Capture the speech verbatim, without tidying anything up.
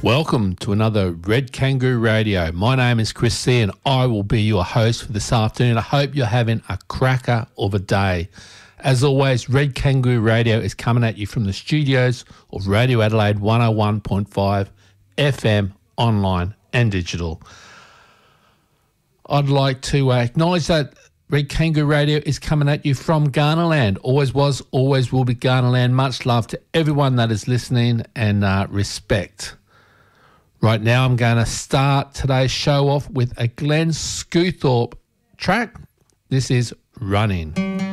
Welcome to another Red Kangaroo Radio. My name is Chris C and I will be your host for this afternoon. I hope you're having a cracker of a day. As always, Red Kangaroo Radio is coming at you from the studios of Radio Adelaide one oh one point five F M, online and digital. I'd like to uh, acknowledge that Red Kangaroo Radio is coming at you from Ghanaland. Always was, always will be Ghanaland. Much love to everyone that is listening and uh, respect. Right now, I'm going to start today's show off with a Glenn Scewthorpe track. This is Running.